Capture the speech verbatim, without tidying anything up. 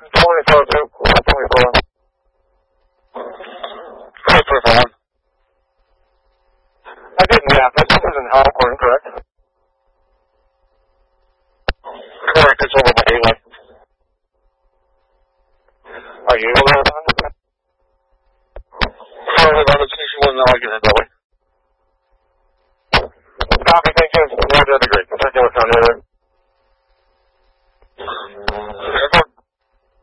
twenty-four, twenty-four. twenty-four. I didn't, yeah, but this is in Halcorn, correct? Correct, it's over by Ely. Are you able to respond? Sorry, I'm on the station one now, I can head that way.